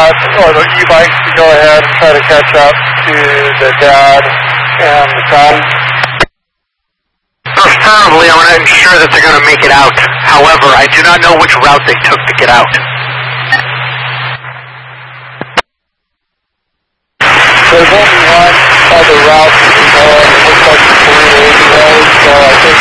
got the e-bikes to go ahead and try to catch up to the dad and the son. Preferably, I want to ensure that they're going to make it out. However, I do not know which route they took to get out. There's only one other route we can go, and it looks like it's 380 road, so I think